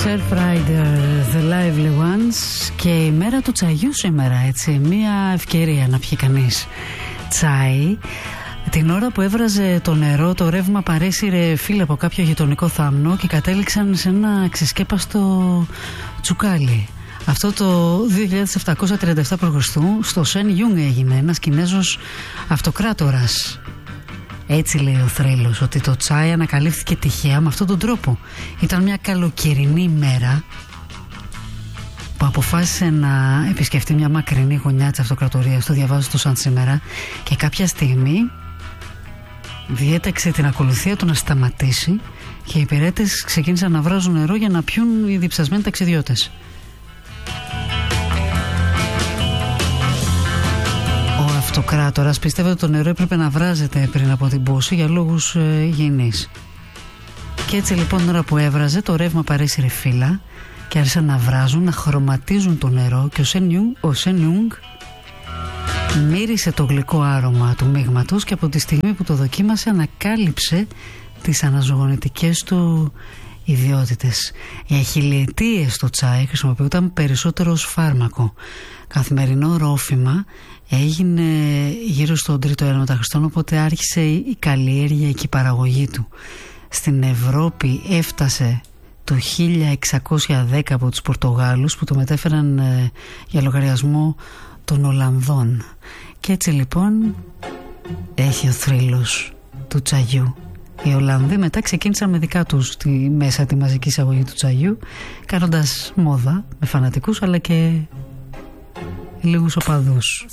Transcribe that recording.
Surfrider, The Lively Ones. Και η μέρα του τσαγιού σήμερα, έτσι. Μια ευκαιρία να πιει κανείς τσάι. Την ώρα που έβραζε το νερό, το ρεύμα παρέσυρε φύλλα από κάποιο γειτονικό θάμνο και κατέληξαν σε ένα ξεσκέπαστο τσουκάλι. Αυτό το 2737 π.Χ. στο Σεν Ιούγκ έγινε, ένας Κινέζος αυτοκράτορας. Έτσι λέει ο θρύλος, ότι το τσάι ανακαλύφθηκε τυχαία με αυτόν τον τρόπο. Ήταν μια καλοκαιρινή μέρα που αποφάσισε να επισκεφτεί μια μακρινή γωνιά της αυτοκρατορίας, το διαβάζω το σαν σήμερα, και κάποια στιγμή διέταξε την ακολουθία του να σταματήσει και οι υπηρέτες ξεκίνησαν να βράζουν νερό για να πιούν οι διψασμένοι ταξιδιώτες. Ο αυτοκράτορας πίστευε ότι το νερό έπρεπε να βράζεται πριν από την πόση για λόγους υγιεινής. Και έτσι λοιπόν την ώρα που έβραζε, το ρεύμα παρέσυρε φύλλα και άρχισαν να βράζουν, να χρωματίζουν το νερό, και ο Σεν Ιούγκ μύρισε το γλυκό άρωμα του μείγματος και από τη στιγμή που το δοκίμασε ανακάλυψε τις αναζωογονητικές του ιδιότητες. Για χιλιετίες το τσάι χρησιμοποιούταν περισσότερο ως φάρμακο. Καθημερινό ρόφημα έγινε γύρω στον 3ο αιώνα μετά Χριστόν, οπότε άρχισε η καλλιέργεια και η παραγωγή του. Στην Ευρώπη έφτασε το 1610 από τους Πορτογάλους που το μετέφεραν για λογαριασμό των Ολλανδών. Και έτσι λοιπόν έχει ο θρύλος του τσαγιού. Οι Ολλανδοί μετά ξεκίνησαν με δικά τους μέσα τη μαζική εισαγωγή του τσαγιού, κάνοντας μόδα με φανατικούς αλλά και λίγους οπαδούς.